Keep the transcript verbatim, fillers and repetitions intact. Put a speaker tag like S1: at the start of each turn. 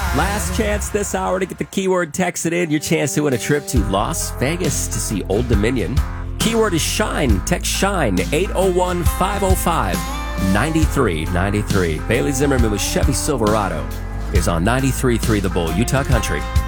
S1: Last chance this hour to get the keyword texted in. Your chance to win a trip to Las Vegas to see Old Dominion. Keyword is shine. Text shine eight oh one, five oh five, nine three nine three. Bailey Zimmerman with Chevy Silverado is on ninety-three point three The Bull, Utah Country.